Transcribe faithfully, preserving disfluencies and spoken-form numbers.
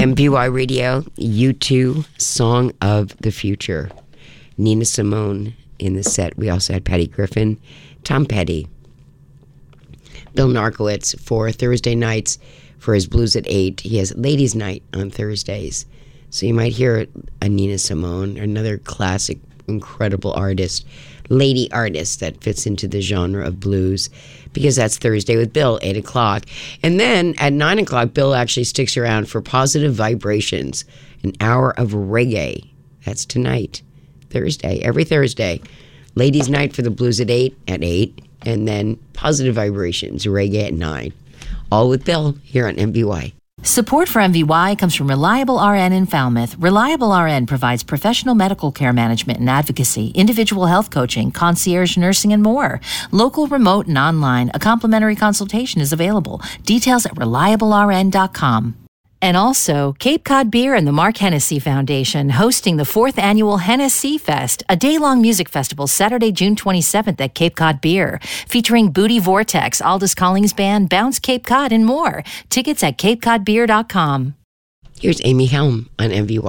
M B Y Radio, U two, Song of the Future. Nina Simone in the set. We also had Patty Griffin, Tom Petty, Bill Narkowitz for Thursday nights for his Blues at eight. He has Ladies' Night on Thursdays. So you might hear a Nina Simone, another classic, incredible artist, lady artist that fits into the genre of blues, because that's Thursday with Bill, eight o'clock. And then at nine o'clock, Bill actually sticks around for Positive Vibrations, an hour of reggae. That's tonight, Thursday, every Thursday. Ladies' Night for the Blues at eight, at eight, and then Positive Vibrations, reggae at nine. All with Bill here on M B Y. Support for M V Y comes from Reliable R N in Falmouth. Reliable R N provides professional medical care management and advocacy, individual health coaching, concierge nursing, and more. Local, remote, and online, a complimentary consultation is available. Details at reliable r n dot com. And also, Cape Cod Beer and the Mark Hennessy Foundation hosting the fourth annual Hennessy Fest, a day-long music festival Saturday, June twenty-seventh at Cape Cod Beer, featuring Booty Vortex, Aldous Collins Band, Bounce Cape Cod, and more. Tickets at cape cod beer dot com. Here's Amy Helm on M V Y.